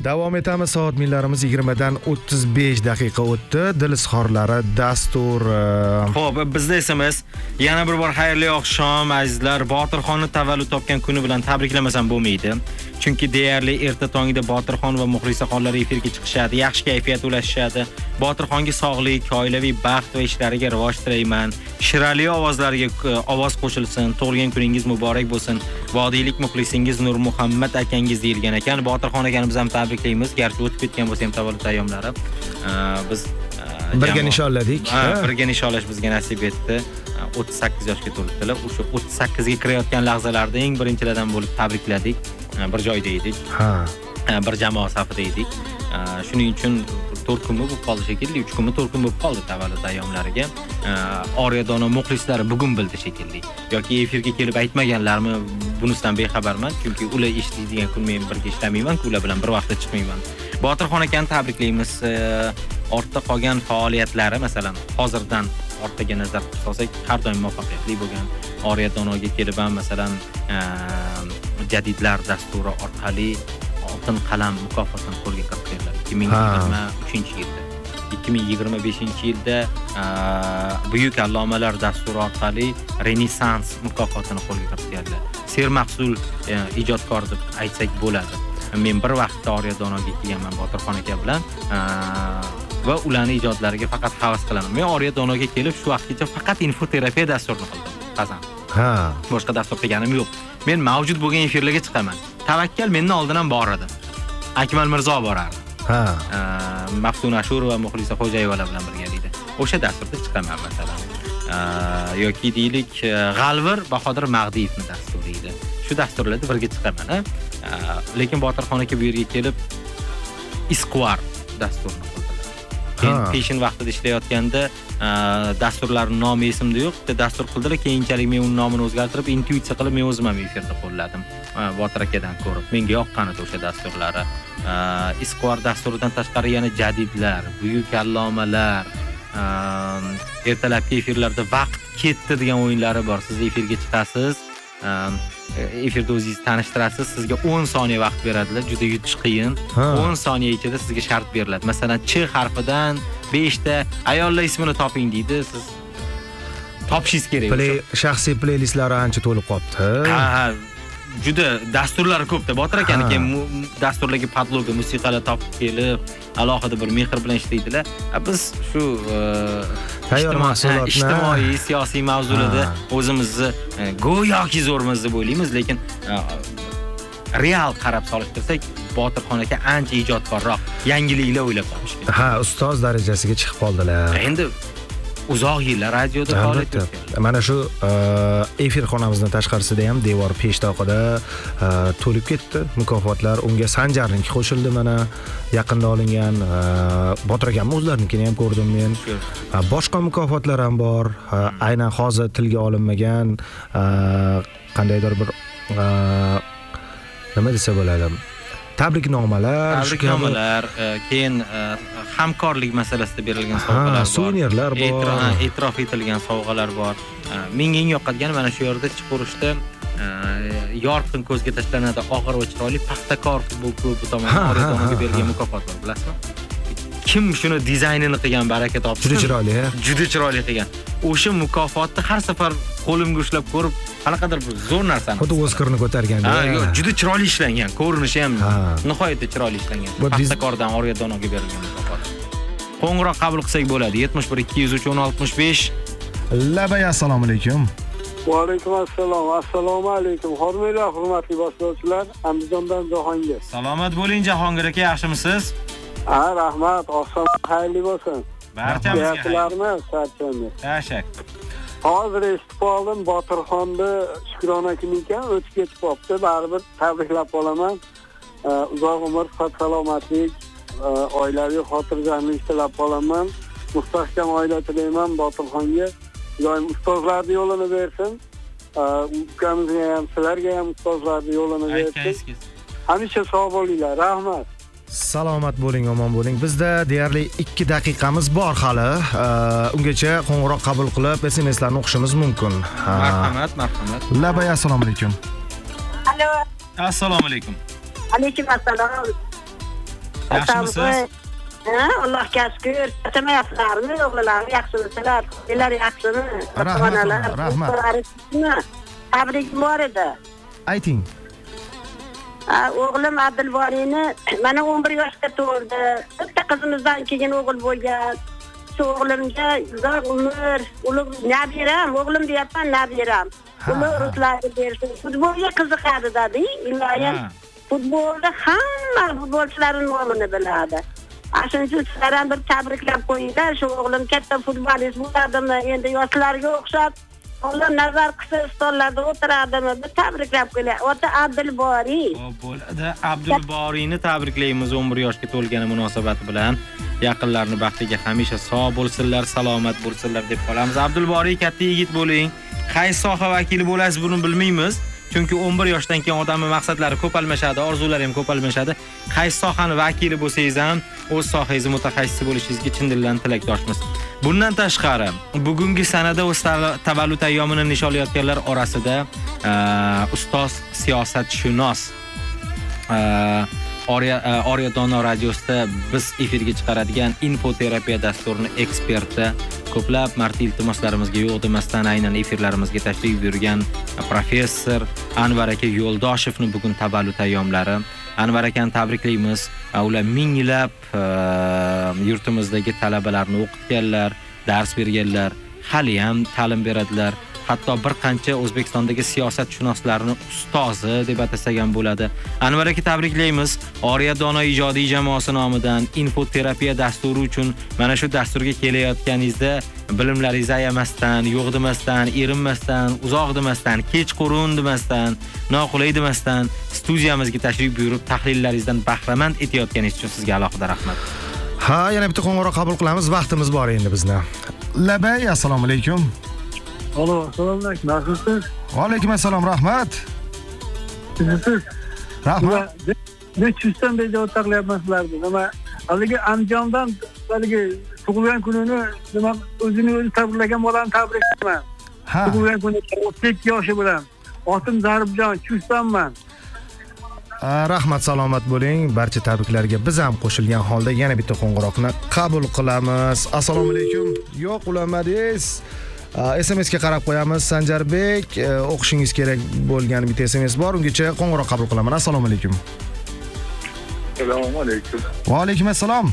Davom etamiz. Soat millarimiz 20 dan 35 daqiqa o'tdi. Dil izhorlari dastur. Xo'p, bizda SMS yana bir bor xayrli oqshom azizlar. Botirxonni tavallud topgan kuni bilan tabriklamasam bo'lmaydi. Chunki deyarli erta tongda Botirxon va muxlisaxonlar efirga chiqishadi, yaxshi kayfiyat ulashishadi. Botirxonga sog'lik, oilaviy baxt va ishlariga rivoj tilayman. Shirali ovozlarga ovoz qo'shilsin. Tug'ilgan kuningiz muborak bo'lsin. Vodiylik muxlisingiz Nur Muhammad akangiz deyilgan ekan. Botirxon akamiz ham tabriklaymiz. Garchi o'tib ketgan bo'lsa ham tavallud ayyomlari. Biz birga nishonladik. Birga nishonlash bizga nasib etdi. 38 yoshga to'libdilar. O'sha 38 ga kirayotgan lahzalarda eng birinchilardan bo'lib tabrikladik. Bir joyda edik. Bir jamoa safida edik. Shuning uchun 4 kun bo'lib qoldi shekilli, 3 kunmi 4 kun bo'lib qoldi tavallud ayyomlariga. Oriyadona muxlislari bugun bildi shekilli. Yoki efirga kelib aytmaganlarmi, bunisidan bexabarman, chunki ular ishlaydigan kun men birga ishlamayman-ku, ular bilan bir vaqtda chiqmayman. Botirxon akani tabriklaymiz. Ortda qolgan faoliyatlari, masalan, hozirdan ortga nazar solsak, har doim muvaffaqiyatli bo'lgan. Oriyadonoga kelib ham masalan, jadidlar dasturi orqali oltin qalam mukofotini qo'lga kiritganlar 2023-yilda. 2025-yilda buyuk allomalar dasturi orqali Renessans mukofotini qo'lga kiritganlar. Sermahsul ijodkor deb aytsak bo'ladi. Men bir vaqtda Oriyadonoga kelganman Botirxon aka bilan va ularning ijodlariga faqat havas qilaman. Men Oriyadonoga kelib shu vaqtgacha faqat infoterapiya dasturini qildim. Qazan. Boshqa dastur qilganim yo'q. Men mavjud bo'lgan efirlarga chiqaman. Tavakkal mendan oldin ham bor edi. Akmal Mirzo borardi. Maftun Ashurova va Muxlisa Xo'jayevalar bilan birgalikda. O'sha dasturda chiqaman masalan. Yoki deylik G'alvir Bahodir Mag'diyevning dasturi edi. Shu dasturlarda birga chiqaman, lekin Botirxon aka bu yerga kelib Isquar dasturini qildilar. Men peshin vaqtida ishlayotganda dasturlarning nomi esimda yo'q, dastur qildilar, keyinchalik men uning nomini o'zgartirib, intuitsiya qilib men o'zim ham efirda qo'lladim. Botir akadan ko'rib, menga yoqqan edi o'sha dasturlari. Isquar dasturidan tashqari yana jadidlar, buyuk allomalar, ertalabki efirlarda vaqt ketdi degan o'yinlari bor. Siz efirga chiqasiz, efirda o'zingizni tanishtirasiz, sizga 10 soniya vaqt beradilar, juda yutish qiyin. 10 soniya ichida sizga shart beriladi. Masalan, Ch harfidan 5 ta ayollar ismini toping deydi, siz topishingiz kerak. Shaxsiy playlistlari ancha to'lib qopti. Juda dasturlari ko'pda. Botir akaniki dasturlarga podloga musiqalar topib kelib, alohida bir mehr bilan ishlaydilar. Biz shu tayyor mahsulotni ijtimoiy, siyosiy mavzularda o'zimizni go'yoki zo'rmiz deb o'ylaymiz, lekin real qarab solishtirsak, Botirxon aka ancha ijodkorroq, yangiliklar o'ylab topishgan. Ustoz darajasiga chiqib qoldilar. Endi uzoq yillar radioda faoliyat yuritgan. Mana shu efir xonamizning tashqarisida ham devor peshtoqida to'lib ketdi mukofotlar. Unga Sanjarning qo'shildi, mana yaqinda olingan. Botir akamning o'zlaringini ham ko'rdim men. Boshqa mukofotlar ham bor. Aynan hozir tilga olinmagan qandaydir bir nima desa bo'ladi? Tabriknomalar, keyin hamkorlik masalasida berilgan sovg'alar bor. Suvenirlar bor. E'tirof etilgan sovg'alar bor. Menga eng yoqqani mana shu yerda chiqurishda yorqin ko'zga tashlanadi, og'ir va chiroyli Paxtakor futbol klubi tomonidan Oriyadonoga berilgan mukofot bor, bilasizmi? Kim shuni dizaynini qilgan, baraka topsin. Juda chiroyli, Juda chiroyli qilgan. O'sha mukofotni har safar qo'limga ushlab ko'rib, qanaqadir bir zo'r narsani. Xuddi Oscarni ko'targanda. Juda chiroyli ishlangan, ko'rinishi ham nihoyatda chiroyli ishlangan. Paxtakordan Oriyadonoga berilgan mukofot. Qo'ng'iroq qabul qilsak bo'ladi. 71 203 1065. Labay, assalomu alaykum. Va alaykum assalom. Assalomu alaykum. Hurmatli boshlovchilar, Andijondan Jahongir. Salomat bo'ling Jahongir aka, yaxshimisiz? Rahmat, oqshom xayrli bo'lsin. Barchamizga charchandi. Tashakkur. Hozir eshitib oldim, Botirxonni Shukrona kuni ekan, o'tib ketib qopti. Baribir tabriklab qolaman. Uzoq umr, sihat, salomatlik, oilaviy xotirjamlik tilab qolaman. Mustahkam oila tilayman Botirxonga. Doim ustozlarning yo'lini bersin. Ukamizga ham, sizlarga ham ustozlarning yo'lini bersin. Hamisha sog' bo'linglar. Rahmat. Salomat bo'ling, omon bo'ling. Bizda deyarli 2 daqiqamiz bor hali. Ungacha qo'ng'iroq qabul qilib, SMSlarni o'qishimiz mumkin. Marhamat. Labay, assalomu alaykum. Alo. Assalomu alaykum. Alaykum assalom. Yaxshimisiz? Allohga shukr. Atamayapsizlarmi o'g'illarni yaxshimisilar? Ular yaxshimi? Rahmat. Tabrikim bor edi. Ayting. O'g'lim Abdulboriyni mana 11 yoshga to'ldi. Bitta qizimizdan keyin o'g'il bo'lgan. Shu o'g'limga uzoq umr, ulug' nabiram, o'g'lim deyapman, nabiram. Uni ruslarga bersin. Futbolga qiziqadi dedi. Iloyim futbolda hamma futbolchilarning nomini biladi. Shuning uchun sizlar ham bir tabriklab qo'yinglar. Shu o'g'lim katta futbolist bo'ladimi? Endi yoshlarga o'xshab Allah nazar qilsa stollarda o'tiradimi? Bir tabriklab qo'yinglar. Ota Abdulboriy. Bo'ladi. Abdulboriyni tabriklaymiz 11 yoshga to'lgani munosabati bilan. Yaqinlarni baxtiga hamisha sog' bo'lsinlar, salomat bo'lsinlar deb qolamiz. Abdulboriy katta yigit bo'ling. Qaysi soha vakili bo'lasiz buni bilmaymiz. Chunki 11 yoshdan keyin odamning maqsadlari ko'p almashadi, orzulari ham ko'p almashadi. Qaysi sohani vakili bo'lsangiz ham o'z sohangiz mutaxassisi bo'lishingizga chin dildan tilakdoshmiz. Bundan tashqari, bugungi sanada o'z tavallud ayyomini nishonlayotganlar orasida ustoz siyosatshunos Oriya Dono radiosida biz efirga chiqaradigan infoterapiya dasturining eksperti, ko'plab marta iltimoslarimizga yo'q demasdan aynan efirlarimizga tashrif buyurgan professor Anvar aka Yo'ldoshevning bugun tavallud ayyomlari. Anvar akani tabriklaymiz. Ular minglab yurtimizdagi talabalarni o'qitganlar, dars berganlar, hali ham ta'lim beradilar. Hatto bir qancha O'zbekistondagi siyosatshunoslarni ustozi deb atasak ham bo'ladi. Anvar aka tabriklaymiz. Oriya Dono ijodiy jamoasi nomidan infoterapiya dasturi uchun mana shu dasturga kelayotganingizda bilimlaringiz ayamasdan, yo'q demasdan, erinmasdan, uzoq demasdan, kechqurun demasdan, noqulay demasdan studiyamizga tashrif buyurib tahlillaringizdan bahramand etayotganingiz uchun sizga alohida rahmat. Ha, yana bitta qo'ng'iroq qabul qilamiz. Vaqtimiz bor endi bizda. Labay, assalomu alaykum. Alo, assalomu alaykum. Nasılsınız? Va alaykum assalom, rahmat. Siz? Rahmat. Ne çüstten beri ortaklayamazlardı ama haligi Andijondan haligi tug'ilgan kunini nima o'zini o'zi tabriklagan bolani tabriklayman. Tug'ilgan kuni 32 yoshi bilan. Otim Zaribjon Chustdanman. Rahmat, salomat bo'ling. Barcha tabriklarga biz ham qo'shilgan holda yana bitta qo'ng'iroqni qabul qilamiz. Assalomu alaykum. Yo'q, ulamadingiz. SMS ga qarab qo'yamiz. Sanjarbek, o'qishingiz kerak bo'lgan bitta SMS bor. Ungacha qo'ng'iroq qabul qilaman. Assalomu alaykum. Assalomu alaykum. Va alaykum assalom.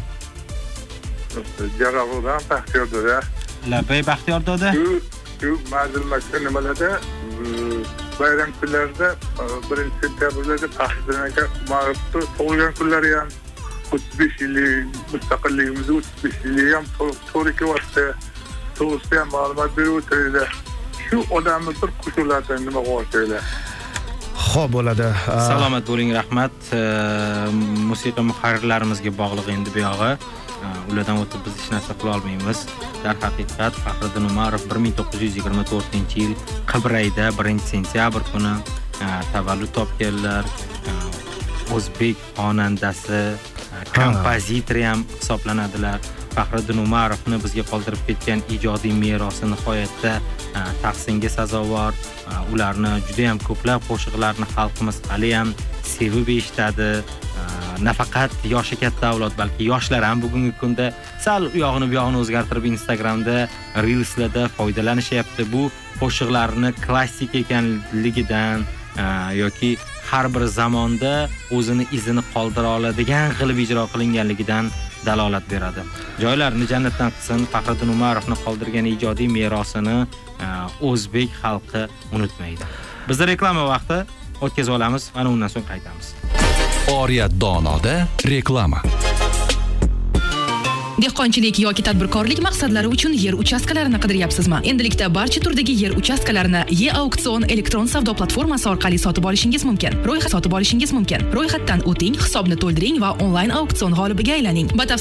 Jaravudan Baxtiyor doda. Labay Baxtiyor doda. Shu mazilmakda nimalarda bayram kunlarida 1-sentyabrda Faxriddin aka ma'rifat tug'ilgan kunlari ham 35 yillik mustaqilligimiz 35 yillik ham to'g'ri kelyapti. To'g'risida ham ma'lumot berib o'tirdi. Shu odamni bir qo'shuvlardan nima qo'yishdi? Xo'p, bo'ladi. Salomat bo'ling, rahmat. Musiqa muharrirlarimizga bog'liq endi bu yog'i. Ulardan o'tib biz hech narsa qila olmaymiz. Dar haqiqat Faxriddin Umarov 1924-yil Qibrayda 1-sentyabr kuni tavallud topganlar. O'zbek xonandasi, kompozitori ham hisoblanadilar. Faxriddin Umarovni bizga qoldirib ketgan ijodiy merosi nihoyatda tahsinga sazovor. Ularni juda ham ko'plab qo'shiqlarni xalqimiz hali ham sevib eshitadi. Nafaqat yoshi katta avlod, balki yoshlar ham bugungi kunda sal u yog'ini bu yog'ini o'zgartirib Instagramda, Reels'larda foydalanishyapti. Bu qo'shiqlarni klassik ekanligidan yoki har bir zamonda o'zini izini qoldira oladigan qilib ijro qilinganligidan dalolat beradi. Joylarini jannatdan qilsin. Faxriddin Umarovni qoldirgan ijodiy merosini o'zbek xalqi unutmaydi. Bizda reklama vaqti o'tkazib olamiz, mana undan so'ng qaytamiz. Oriya Donoda reklama. Dehqonchilik yoki tadbirkorlik maqsadlari uchun yer uchastkalarini qidiryapsizmi? Endilikda barcha turdagi yer uchastkalarini E-auksion elektron savdo platformasi orqali sotib olishingiz mumkin. Ro'yxat sotib olishingiz mumkin. Ro'yxatdan o'ting, hisobni to'ldiring va onlayn auksion g'olibiga aylaning.